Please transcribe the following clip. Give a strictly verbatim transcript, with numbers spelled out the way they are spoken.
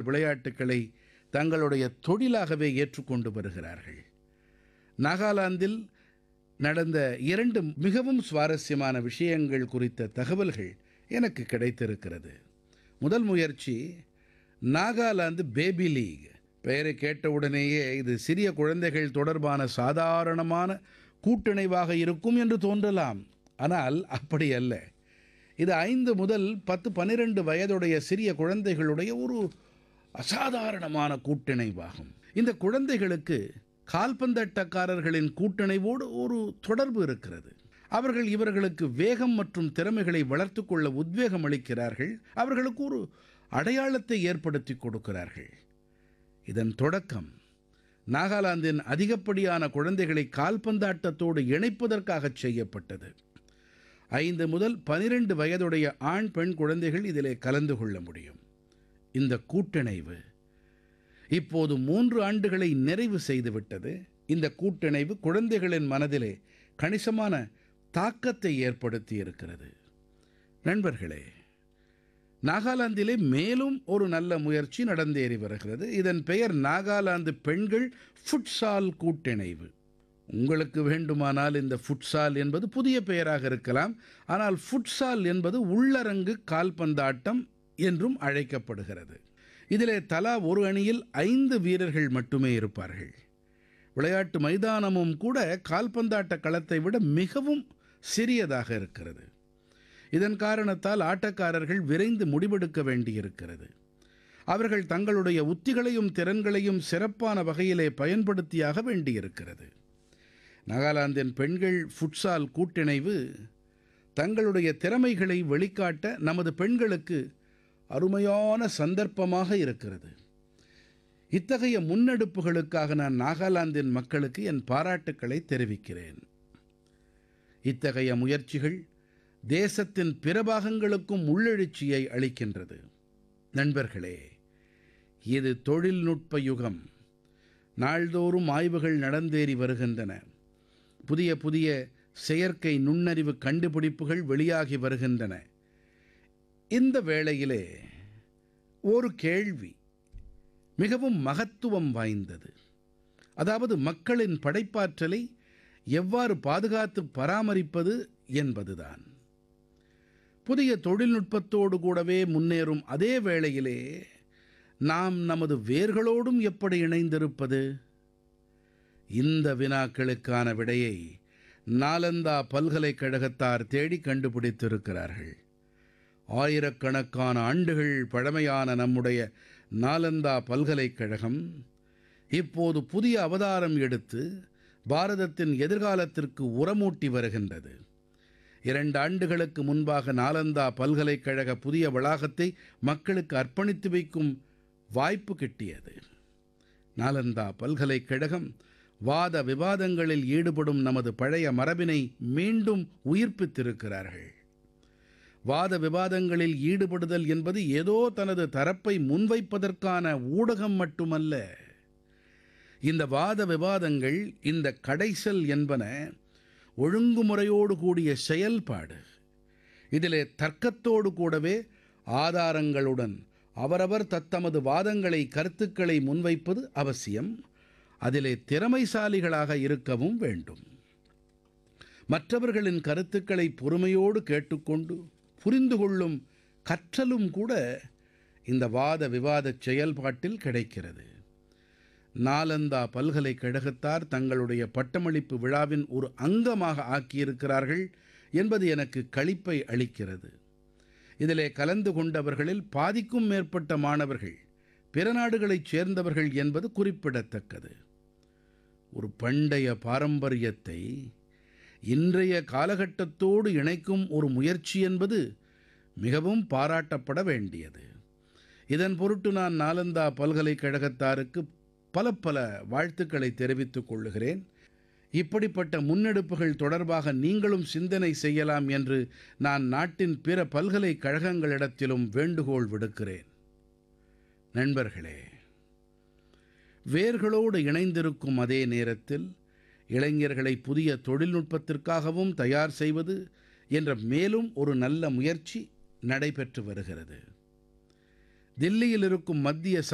விளையாட்டுக்களை தங்களுடைய தொழிலாகவே ஏற்றுக்கொண்டு வருகிறார்கள். நாகாலாந்தில் நடந்த இரண்டு மிகவும் சுவாரஸ்யமான விஷயங்கள் குறித்த தகவல்கள் எனக்கு கிடைத்திருக்கிறது. முதல் முயற்சி நாகாலாந்து பேபி லீக். பெயரை கேட்டவுடனேயே இது சிறிய குழந்தைகள் தொடர்பான சாதாரணமான கூட்டிணைவாக இருக்கும் என்று தோன்றலாம். ஆனால் அப்படி அல்ல. இது ஐந்து முதல் பத்து பன்னிரண்டு வயதுடைய சிறிய குழந்தைகளுடைய ஒரு அசாதாரணமான கூட்டிணைவாகும். இந்த குழந்தைகளுக்கு கால்பந்தாட்டக்காரர்களின் கூட்டிணைவோடு ஒரு தொடர்பு இருக்கிறது. அவர்கள் இவர்களுக்கு வேகம் மற்றும் திறமைகளை வளர்த்து கொள்ள உத்வேகம் அளிக்கிறார்கள். அவர்களுக்கு ஒரு அடையாளத்தை ஏற்படுத்தி கொடுக்கிறார்கள். இதன் தொடக்கம் நாகாலாந்தின் அதிகப்படியான குழந்தைகளை கால்பந்தாட்டத்தோடு இணைப்பதற்காக செய்யப்பட்டது. ஐந்து முதல் பனிரெண்டு வயதுடைய ஆண் பெண் குழந்தைகள் இதிலே கலந்து கொள்ள முடியும். இந்த கூட்டிணைவு இப்போது மூன்று ஆண்டுகளை நிறைவு செய்துவிட்டது. இந்த கூட்டிணைவு குழந்தைகளின் மனதிலே கணிசமான தாக்கத்தை ஏற்படுத்தி இருக்கிறது. நண்பர்களே, நாகாலாந்திலே மேலும் ஒரு நல்ல முயற்சி நடந்தேறி வருகிறது. இதன் பெயர் நாகாலாந்து பெண்கள் ஃபுட்சால் கூட்டிணைவு. உங்களுக்கு வேண்டுமானால் இந்த ஃபுட்சால் என்பது புதிய பெயராக இருக்கலாம். ஆனால் ஃபுட்சால் என்பது உள்ளரங்கு கால்பந்தாட்டம் என்றும் அழைக்கப்படுகிறது. இதிலே தலா ஒரு அணியில் ஐந்து வீரர்கள் மட்டுமே இருப்பார்கள். விளையாட்டு மைதானமும் கூட கால்பந்தாட்ட களத்தை விட மிகவும் சிறியதாக இருக்கிறது. இதன் காரணத்தால் ஆட்டக்காரர்கள் விரைந்து முடிவெடுக்க வேண்டியிருக்கிறது. அவர்கள் தங்களுடைய உத்திகளையும் திறன்களையும் சிறப்பான வகையிலே பயன்படுத்தியாக வேண்டியிருக்கிறது. நாகாலாந்தின் பெண்கள் ஃபுட்சால் கூட்டிணைவு தங்களுடைய திறமைகளை வெளிக்காட்ட நமது பெண்களுக்கு அருமையான சந்தர்ப்பமாக இருக்கிறது. இத்தகைய முன்னெடுப்புகளுக்காக நான் நாகாலாந்தின் மக்களுக்கு என் பாராட்டுக்களை தெரிவிக்கிறேன். இத்தகைய முயற்சிகள் தேசத்தின் பிற பாகங்களுக்கும் உள்ளெழுச்சியை அளிக்கின்றது. நண்பர்களே, இது தொழில்நுட்ப யுகம். நாள்தோறும் ஆய்வுகள் நடந்தேறி வருகின்றன. புதிய புதிய செயற்கை நுண்ணறிவு கண்டுபிடிப்புகள் வெளியாகி வருகின்றன. இந்த வேளையிலே ஒரு கேள்வி மிகவும் மகத்துவம் வாய்ந்தது. அதாவது மக்களின் படைப்பாற்றலை எவ்வாறு பாதுகாத்து பராமரிப்பது என்பதுதான். புதிய தொழில்நுட்பத்தோடு கூடவே முன்னேறும் அதே வேளையிலே நாம் நமது வேர்களோடும் எப்படி இணைந்திருப்பது? இந்த வினாக்களுக்கான விடையை நாலந்தா பல்கலைக்கழகத்தார் தேடி கண்டுபிடித்திருக்கிறார்கள். ஆயிரக்கணக்கான ஆண்டுகள் பழமையான நம்முடைய நாலந்தா பல்கலைக்கழகம் இப்போது புதிய அவதாரம் எடுத்து பாரதத்தின் எதிர்காலத்திற்கு உரமூட்டி வருகின்றது. இரண்டு ஆண்டுகளுக்கு முன்பாக நாலந்தா பல்கலைக்கழக புதிய வளாகத்தை மக்களுக்கு அர்ப்பணித்து வைக்கும் வாய்ப்பு கிட்டியது. நாலந்தா பல்கலைக்கழகம் வாத விவாதங்களில் ஈடுபடும் நமது பழைய மரபினை மீண்டும் உயிர்ப்பித்திருக்கிறார்கள். வாத விவாதங்களில் ஈடுபடுதல் என்பது ஏதோ தனது தரப்பை முன்வைப்பதற்கான ஊடகம் மட்டுமல்ல. இந்த வாத விவாதங்கள், இந்த கடைசல் என்பன ஒழுங்குமுறையோடு கூடிய செயல்பாடு. இதிலே தர்க்கத்தோடு கூடவே ஆதாரங்களுடன் அவரவர் தத்தமது வாதங்களை, கருத்துக்களை முன்வைப்பது அவசியம். அதிலே திறமைசாலிகளாக இருக்கவும் வேண்டும். மற்றவர்களின் கருத்துக்களை பொறுமையோடு கேட்டுக்கொண்டு புரிந்து கொள்ளும் கற்றலும் கூட இந்த வாத விவாத செயல்பாட்டில் கிடைக்கிறது. நாலந்தா பல்கலைக்கழகத்தார் தங்களுடைய பட்டமளிப்பு விழாவின் ஒரு அங்கமாக ஆக்கியிருக்கிறார்கள் என்பது எனக்கு களிப்பை அளிக்கிறது. இதிலே கலந்து கொண்டவர்களில் பாதிக்கும் மேற்பட்ட மாணவர்கள் பிற நாடுகளைச் சேர்ந்தவர்கள் என்பது குறிப்பிடத்தக்கது. ஒரு பண்டைய பாரம்பரியத்தை இன்றைய காலகட்டத்தோடு இணைக்கும் ஒரு முயற்சி என்பது மிகவும் பாராட்டப்பட வேண்டியது. இதன் பொருட்டு நான் நாலந்தா பல்கலைக்கழகத்தாருக்கு பல பல வாழ்த்துக்களை தெரிவித்துக் கொள்கிறேன். இப்படிப்பட்ட முன்னெடுப்புகள் தொடர்பாக நீங்களும் சிந்தனை செய்யலாம் என்று நான் நாட்டின் பிற பல்கலைக்கழகங்களிடத்திலும் வேண்டுகோள் விடுக்கிறேன். நண்பர்களே, வேர்களோடு இணைந்திருக்கும் அதே நேரத்தில் இளைஞர்களை புதிய தொழில்நுட்பத்திற்காகவும் தயார் செய்வது என்ற மேலும் ஒரு நல்ல முயற்சி நடைபெற்று வருகிறது. தில்லியில் இருக்கும் மத்திய